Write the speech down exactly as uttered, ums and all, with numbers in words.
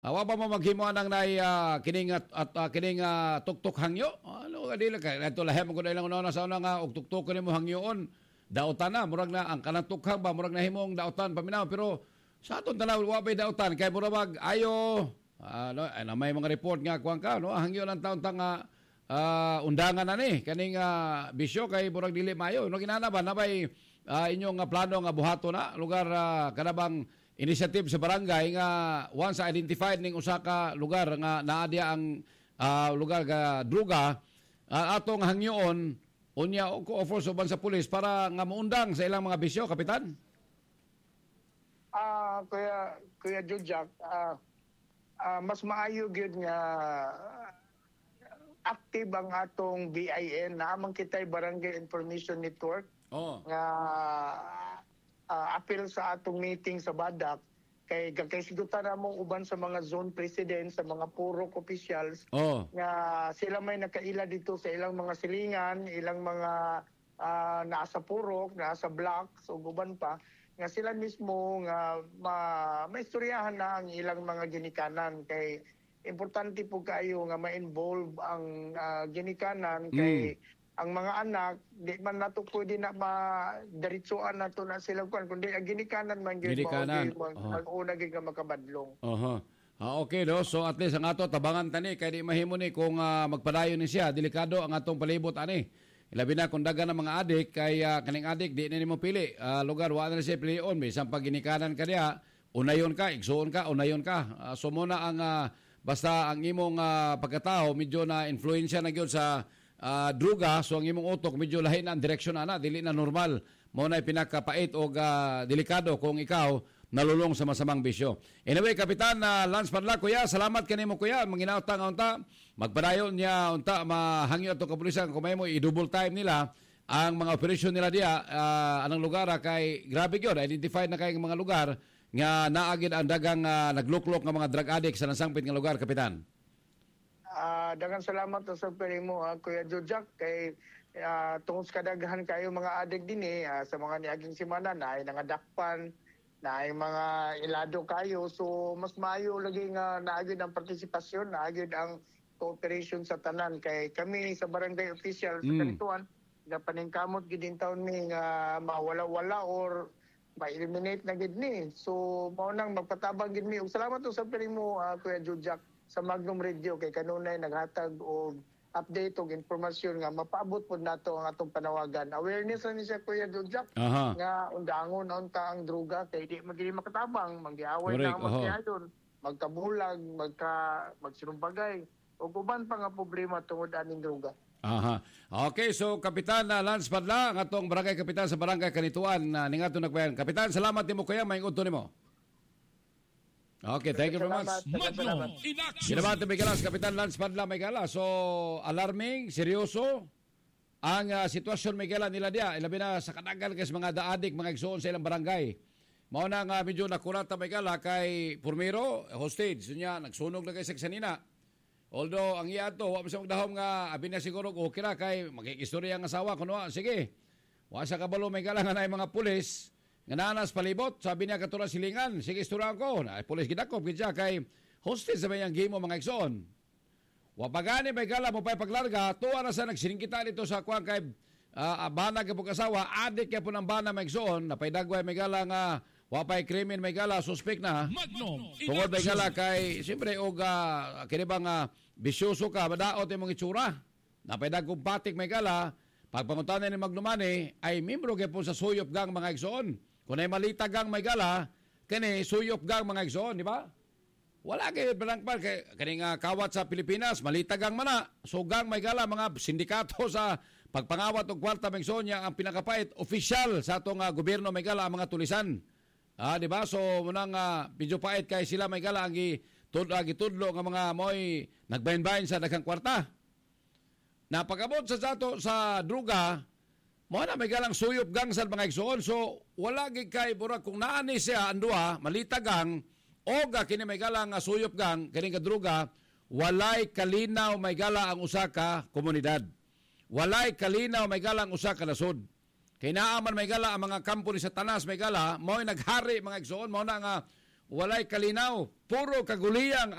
Awa pa mo maghimo nang nay uh, kining at, at uh, kining uh, tuktok hangyo. Ano ka dili kay ato lahem ko ilang una sa una nga og tuktok nimo hangyoon. Daotan na murag na ang kanang tukhang ba murag na himong daotan paminaw pero sa aton tanaw wa pay daotan kay murag ayo ano uh, may mga report nga kuan ka no hangyo ng taon tanga uh, undangan na ni kaning uh, bisyo kay murag dili mayo no ginana ba nabay uh, inyong uh, plano nga buhato na lugar uh, kanabang initiative sa barangay nga once identified ning usa ka lugar nga naa diya ang uh, lugar nga druga uh, atong hangyoon unya ko offer suban sa pulis para nga muundang sa ilang mga bisyo kapitan. Ah uh, kuya kuya Jujak uh, uh, mas maayo gyud nga active ang atong B I N naamang kitay Barangay Information Network. Oh. Nga uh, appeal sa atong meeting sa Badak kay gakaysigutan namong uban sa mga zone president sa mga purok officials oh. nga sila may nakaila dito sa ilang mga silingan, ilang mga uh, nasa purok, nasa blocks o uban pa nga sila mismo nga ma maistoryahan na ang ilang mga ginikanan kay importante po kayo nga ma-involve ang uh, ginikanan kay mm. ang mga anak, di man nato pwede na ma-diretsuan nato na sila kuan kundi ang ginikanan man gyud mo mag-una gyud nga makabadlong. Oho. Ah, okay no. So at least ang ato tabangan tani kay di mahimo ni kung uh, magpadayon ni siya, delikado ang atong palibot ani. Ilabi na kung dagan ng mga adik kay uh, kaning adik di na nimo pili. Uh, lugar wa na siya pilion bisan pag ginikanan ka diha, unayon ka, igsuon ka, unayon ka. Uh, so muna ang uh, basta ang imong uh, pagkatao medyo na influensya na gyud sa Uh, druga, so ang imong utok medyo lahi na ang direksyon ana, dili na normal. Mao na pinakapait o uh, delikado kung ikaw nalulong sa masamang bisyo. Anyway, Kapitan uh, Lance Padla, kuya, salamat kanimo kuya. Manginaota nga unta, magpadayon niya unta mahangyo ato kapulisan kung may mo i-double time nila ang mga operasyon nila diya uh, anang lugar kay grabe gyud identified na kay mga lugar nga naagid ang dagang uh, nagluklok nga mga drug addict sa nasangpit nga lugar, Kapitan. Uh, dagang salamat sa pili mo, uh, Kuya Jujak, kay uh, tungkol sa kadaghan kayo mga adik din eh, uh, sa mga niaging simana na ay nangadakpan, na ay mga ilado kayo. So, mas maayo lagi nga naagid ang partisipasyon, naagid ang cooperation sa tanan. Kay kami sa barangay official sa mm. Kalituan, na paningkamot gidin taon ni nga mawala-wala or ma-eliminate na gid ni. So, mao nang magpatabang gid mi. Salamat sa pili mo, uh, Kuya Jujak, sa Magnum Radio kay kanunay naghatag og update og informasyon nga mapaabot pod nato ang atong panawagan. Awareness na ni siya Kuya Jujak nga undangon unta ang druga kay di magili makatabang, magiaway na ang magkayadon, magkabulag, magka magsinumbagay ug uban pa nga problema tungod aning druga. Aha. Okay, so Kapitan uh, Lance Padla, ang atong barangay kapitan sa Barangay Kanituan na uh, ningato nagbayan. Kapitan, salamat nimo kuya, maingod to nimo. Okay, thank you very much. Magnum in action. Sinabate Migalas, Kapitan Lance Padla Migala. So, alarming, seryoso ang uh, sitwasyon Migala nila dia. Ilabi na sa kadagal kasi mga daadik, mga igsoon sa ilang barangay. Mao na nga medyo nakurata Migala kay Purmiro, hostage. So niya, nagsunog na kay Seksanina. Although, ang iya to, wala siya magdahom nga, abin na siguro, okay na kay makikistorya ang asawa. Kuno, sige, wala sa kabalo Migala nga na yung mga pulis. Nga nanas palibot, sabi niya katulad silingan, sige isturaan ko, na pulis gidakop, gidya kay hostage sa mayang game mo mga igsoon. Wapagani may gala mo pa'y paglarga, tuwa na sa nagsiningkita dito sa kuwang kay uh, bana ka po kasawa, adik ka po ng bana may igsoon, na pa'y dagway may gala nga, wapay krimen may gala, suspect na, tungod may gala kay, siyempre, og uh, kinibang uh, bisyoso ka, madaot yung mga itsura, na pa'y dagkong patik may gala, pagpanguntanan ni Magnumani, ay membro ka po sa suyop gang mga igsoon. Kung ay malitagang may gala, kani suyop gang mga igsoon, di ba? Wala kayo balangpal kay kaning uh, kawat sa Pilipinas, malitagang mana. So gang may gala mga sindikato sa pagpangawat og kwarta mga igsoon niya ang pinakapait official sa atong uh, gobyerno may gala ang mga tulisan. Ah, di ba? So munang uh, medyo pait kay sila may gala ang gitudlo, uh, gitudlo nga mga moy nagbayin-bayin sa daghang kwarta. Napagabot sa sato sa druga, mo na may galang suyop gang sa mga igsoon. So, wala gid kay burag kung naani siya andua, malitagang, o ga kini may galang suyop gang, kini kadruga, walay kalinaw may gala ang usa ka komunidad. Walay kalinaw may gala ang usa ka nasod. Kay naaman may gala ang mga kampo ni Satanas may gala, mo'y naghari mga igsoon, mo na nga walay kalinaw, puro kaguliyang